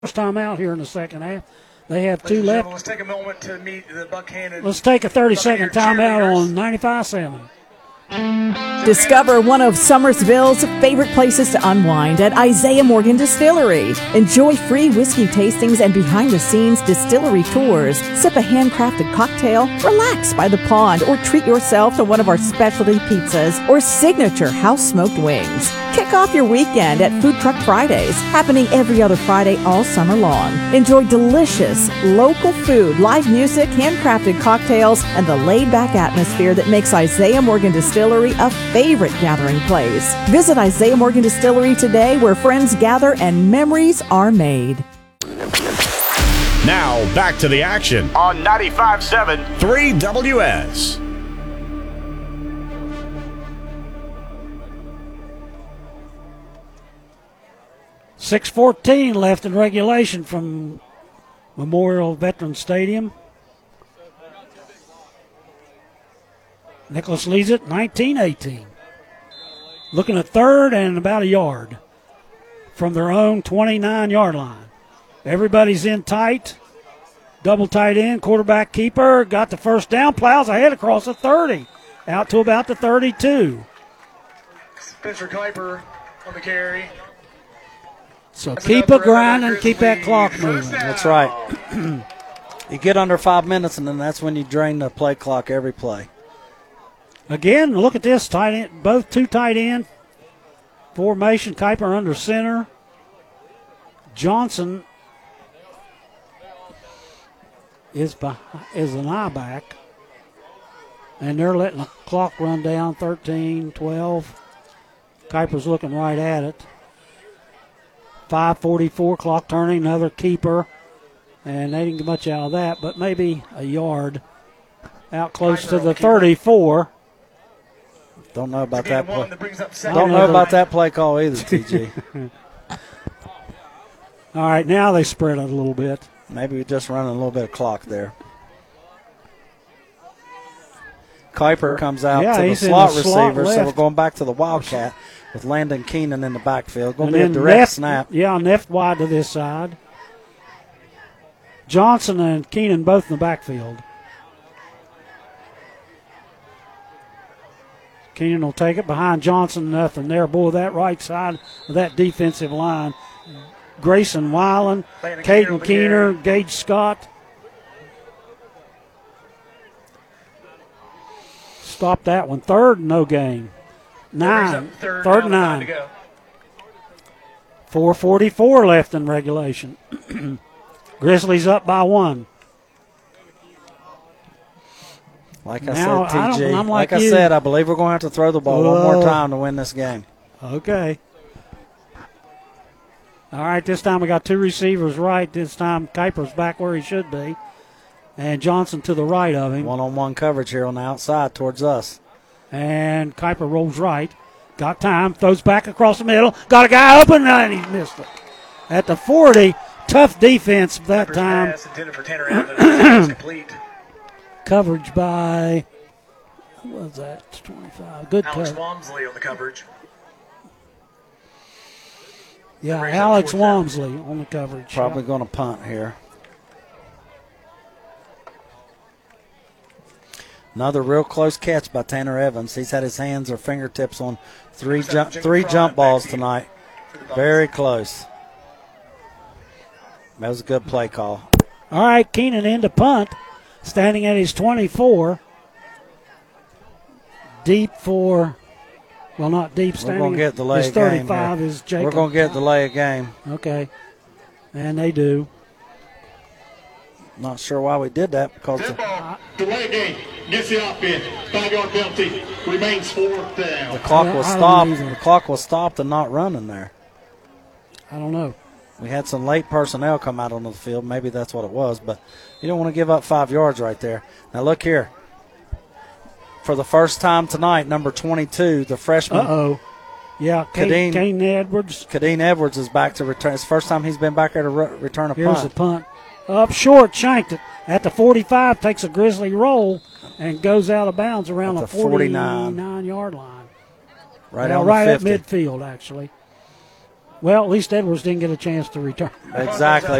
first time out here in the second half. They have two left. Let's take a moment to meet the Buckhannon. Let's take a 30-second timeout on 95.7. Discover one of Summersville's favorite places to unwind at Isaiah Morgan Distillery. Enjoy free whiskey tastings and behind-the-scenes distillery tours. Sip a handcrafted cocktail, relax by the pond, or treat yourself to one of our specialty pizzas or signature house-smoked wings. Kick off your weekend at Food Truck Fridays, happening every other Friday all summer long. Enjoy delicious local food, live music, handcrafted cocktails, and the laid-back atmosphere that makes Isaiah Morgan Distillery a favorite gathering place. Visit Isaiah Morgan Distillery today, where friends gather and memories are made. Now, back to the action on 95.7 3WS. 6:14 left in regulation from Memorial Veterans Stadium. Nicholas leads it 19-18. Looking at third and about a yard from their own 29-yard line. Everybody's in tight. Double tight end, quarterback keeper. Got the first down, plows ahead across the 30. Out to about the 32. Spencer Kuiper on the carry. So keep a grinding, keep that clock moving. That's right. You get under 5 minutes, and then that's when you drain the play clock every play. Again, look at this tight end, both two tight end formation. Kuiper under center. Johnson is an eye back, and they're letting the clock run down. 13, 12. Kuiper's looking right at it. 5:44, clock turning, another keeper, and they didn't get much out of that, but maybe a yard out close to the 34. Don't know about that play. Don't know about that play call either, TG. All right, now they spread it a little bit. Maybe we're just running a little bit of clock there. Kuiper comes out to the slot receiver, so we're going back to the Wildcat with Landon Keenan in the backfield. Going to be a direct snap. Yeah, Neff wide to this side. Johnson and Keenan both in the backfield. Keenan will take it behind Johnson. Nothing there. Boy, that right side of that defensive line. Grayson Weiland, Caden Keener, Gage Scott. Stop that one. Third, no gain. Third and 9. 4:44 left in regulation. Grizzlies up by 1. Like I said, TG, I said, I believe we're going to have to throw the ball one more time to win this game. Okay. All right, this time we got two receivers right. This time Kuiper's back where he should be. And Johnson to the right of him. One-on-one coverage here on the outside towards us. And Kuiper rolls right. Got time, throws back across the middle. Got a guy open, and he missed it. At the 40, tough defense that time. Coverage by, what was that, 25. Good Alex coverage. Walmsley on the coverage. Yeah, Alex Walmsley on the coverage. Probably going to punt here. Another real close catch by Tanner Evans. He's had his hands or fingertips on three jump balls tonight. Very close. That was a good play call. All right, Keenan into punt, standing at his 24. Deep for, well, not deep, standing. We're going to get delay his 35 game is Jacob. We're going to get delay a game. Okay, and they do. Not sure why we did that because delay game. Gets the offense. 5-yard penalty. Remains 4th down. The clock was stopped. The clock was stopped and not running there. I don't know. We had some late personnel come out onto the field. Maybe that's what it was, but you don't want to give up 5 yards right there. Now look here. For the first time tonight, number 22, the freshman. Yeah, Caden Edwards. Caden Edwards is back to return. It's the first time he's been back there to return a punt. Here's the punt. Up short, shanked it. At the 45, takes a Grizzly roll and goes out of bounds around the 49-yard line. Right at midfield, actually. Well, at least Edwards didn't get a chance to return. Exactly.